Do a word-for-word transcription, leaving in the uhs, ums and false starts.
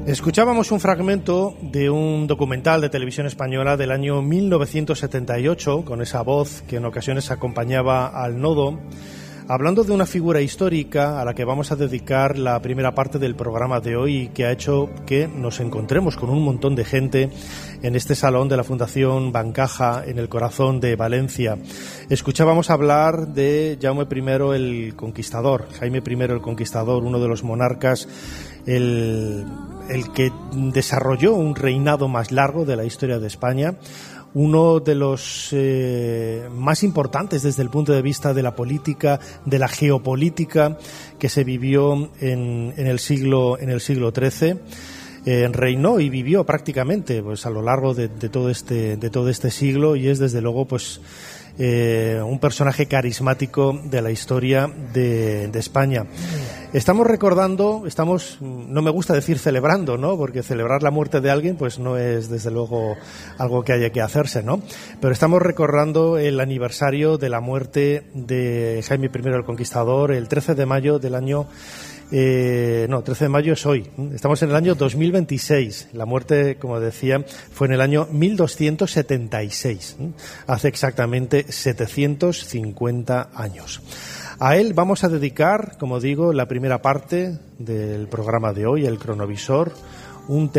Escuchábamos un fragmento de un documental de televisión española del año mil novecientos setenta y ocho, con esa voz que en ocasiones acompañaba al nodo, hablando de una figura histórica a la que vamos a dedicar la primera parte del programa de hoy y que ha hecho que nos encontremos con un montón de gente en este salón de la Fundación Bancaja en el corazón de Valencia. Escuchábamos hablar de Jaume primero el Conquistador, Jaime primero el Conquistador, uno de los monarcas, el, el que desarrolló un reinado más largo de la historia de España, uno de los eh, más importantes desde el punto de vista de la política, de la geopolítica que se vivió en, en el siglo en el siglo trece. Eh, reinó y vivió prácticamente pues a lo largo de, de todo este de todo este siglo y es desde luego pues eh, un personaje carismático de la historia de, de España. Estamos recordando, estamos, no me gusta decir celebrando, ¿no? Porque celebrar la muerte de alguien, pues no es desde luego algo que haya que hacerse, ¿no? Pero estamos recordando el aniversario de la muerte de Jaime primero el Conquistador, el trece de mayo del año, eh, no, trece de mayo es hoy. Estamos en el año dos mil veintiséis. La muerte, como decía, fue en el año mil doscientos setenta y seis, ¿eh? Hace exactamente setecientos cincuenta años. A él vamos a dedicar, como digo, la primera parte del programa de hoy, el cronovisor, un